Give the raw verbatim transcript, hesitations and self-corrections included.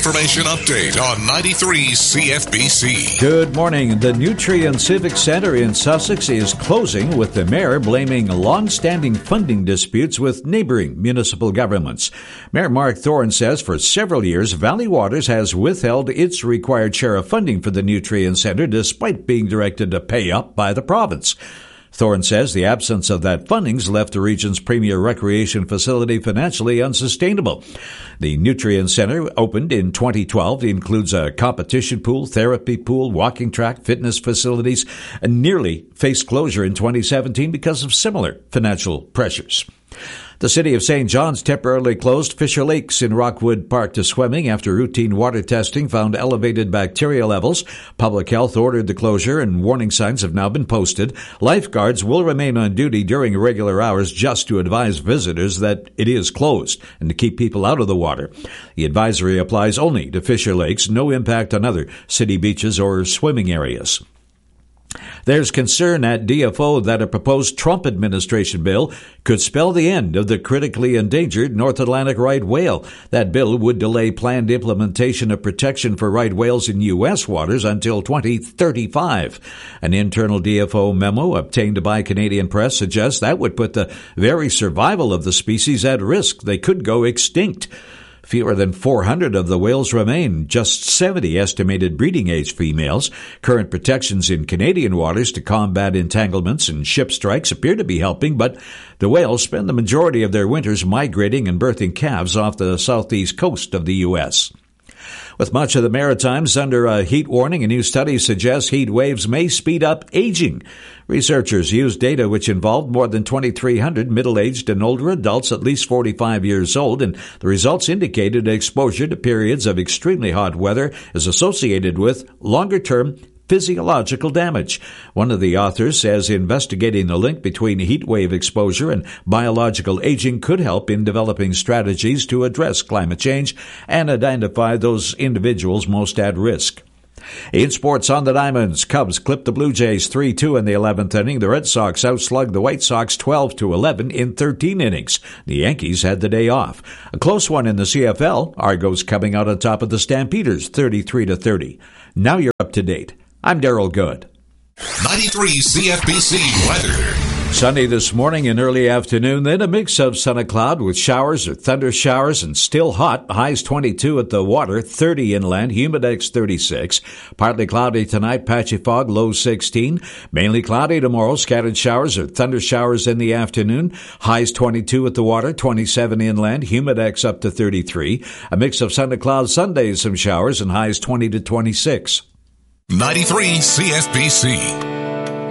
Information Update on ninety-three C F B C. Good morning. The Nutrien Civic Center in Sussex is closing, with the mayor blaming long-standing funding disputes with neighboring municipal governments. Mayor Mark Thorne says for several years, Valley Waters has withheld its required share of funding for the Nutrien Center despite being directed to pay up by the province. Thorne says the absence of that funding's left the region's premier recreation facility financially unsustainable. The Nutrien Center opened in twenty twelve. It includes a competition pool, therapy pool, walking track, fitness facilities, and nearly faced closure in twenty seventeen because of similar financial pressures. The city of Saint John's temporarily closed Fisher Lakes in Rockwood Park to swimming after routine water testing found elevated bacteria levels. Public Health ordered the closure and warning signs have now been posted. Lifeguards will remain on duty during regular hours just to advise visitors that it is closed and to keep people out of the water. The advisory applies only to Fisher Lakes, no impact on other city beaches or swimming areas. There's concern at D F O that a proposed Trump administration bill could spell the end of the critically endangered North Atlantic right whale. That bill would delay planned implementation of protection for right whales in U S waters until twenty thirty-five. An internal D F O memo obtained by Canadian press suggests that would put the very survival of the species at risk. They could go extinct. Fewer than four hundred of the whales remain, just seventy estimated breeding-age females. Current protections in Canadian waters to combat entanglements and ship strikes appear to be helping, but the whales spend the majority of their winters migrating and birthing calves off the southeast coast of the U S With much of the Maritimes under a heat warning, a new study suggests heat waves may speed up aging. Researchers used data which involved more than twenty-three hundred middle-aged and older adults at least forty-five years old, and the results indicated exposure to periods of extremely hot weather is associated with longer-term physiological damage. One of the authors says investigating the link between heat wave exposure and biological aging could help in developing strategies to address climate change and identify those individuals most at risk. In sports on the Diamonds, Cubs clipped the Blue Jays three two in the eleventh inning. The Red Sox outslugged the White Sox twelve to eleven in thirteen innings. The Yankees had the day off. A close one in the C F L. Argos coming out on top of the Stampeders thirty-three to thirty. Now you're up to date. I'm Daryl Good. ninety-three C F B C weather. Sunny this morning and early afternoon, then a mix of sun and cloud with showers or thunder showers and still hot. Highs twenty-two at the water, thirty inland, humidex thirty-six. Partly cloudy tonight, patchy fog, low sixteen. Mainly cloudy tomorrow, scattered showers or thunder showers in the afternoon. Highs twenty-two at the water, twenty-seven inland, humidex up to thirty-three. A mix of sun and cloud Sundays, some showers and highs twenty to twenty-six. ninety-three C F B C.